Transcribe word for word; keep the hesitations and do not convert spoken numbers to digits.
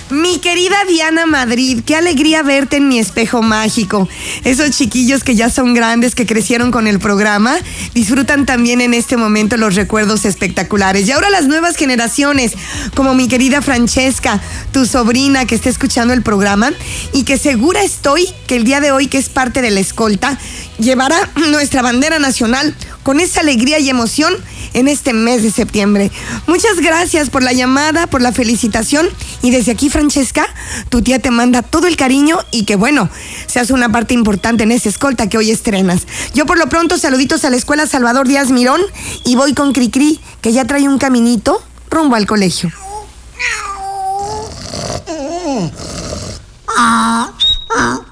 Mi querida Diana Madrid, qué alegría verte en mi espejo mágico. Esos chiquillos que ya son grandes, que crecieron con el programa, disfrutan también en este momento los recuerdos espectaculares. Y ahora las nuevas generaciones, como mi querida Francesca, tu sobrina que está escuchando el programa y que segura estoy que el día de hoy, que es parte de la escolta, llevará nuestra bandera nacional con esa alegría y emoción en este mes de septiembre. Muchas gracias por la llamada, por la felicitación, y desde aquí, Francesca, tu tía te manda todo el cariño y que bueno, seas una parte importante en esta escolta que hoy estrenas. Yo por lo pronto saluditos a la escuela Salvador Díaz Mirón y voy con Cricri, que ya trae un caminito rumbo al colegio. Ah, ah.